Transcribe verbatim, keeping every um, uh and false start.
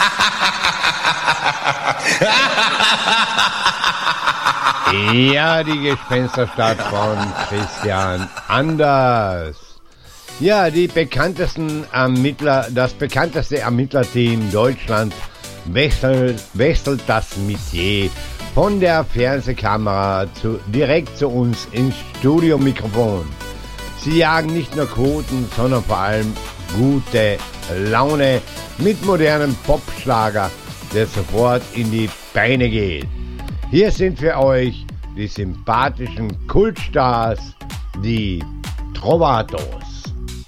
Ja, die Gespensterstadt von Christian Anders. Ja, die bekanntesten Ermittler, das bekannteste Ermittlerteam Deutschlands wechselt, wechselt das Metier von der Fernsehkamera zu, direkt zu uns ins Studiomikrofon. Sie jagen nicht nur Quoten, sondern vor allem gute Laune mit modernem Popschlager, der sofort in die Beine geht. Hier sind für euch die sympathischen Kultstars, die Trovatos.